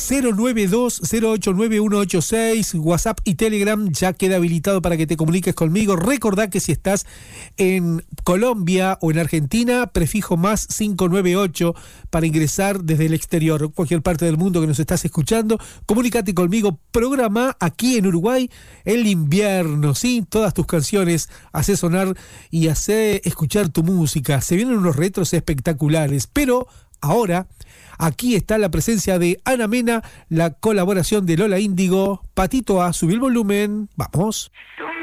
092-089-186, WhatsApp y Telegram ya queda habilitado para que te comuniques conmigo. Recordá que si estás en Colombia o en Argentina, prefijo más 598 para ingresar desde el exterior. Cualquier parte del mundo que nos estás escuchando, comunícate conmigo. Programa aquí en Uruguay el invierno, ¿sí? Todas tus canciones, hace sonar y hace escuchar tu música. Se vienen unos retros espectaculares, pero ahora aquí está la presencia de Ana Mena, la colaboración de Lola Índigo. Patito A, subí el volumen, vamos.